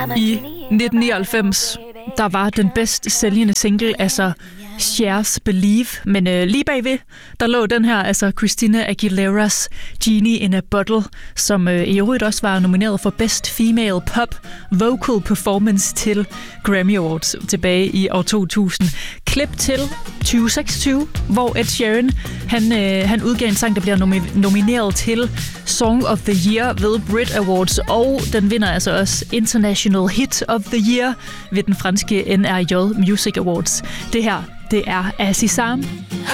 I 1999, der var den bedst sælgende single, altså Cher's Believe, men lige bagved, der lå den her, altså Christina Aguileras Genie in a Bottle, som i øvrigt også var nomineret for Best Female Pop Vocal Performance til Grammy Awards tilbage i år 2000. Klip til 2026, hvor Ed Sheeran, han udgav en sang, der bliver nomineret til Song of the Year ved Brit Awards, og den vinder altså også International Hit of the Year ved den franske NRJ Music Awards. Det her, det er Azizam.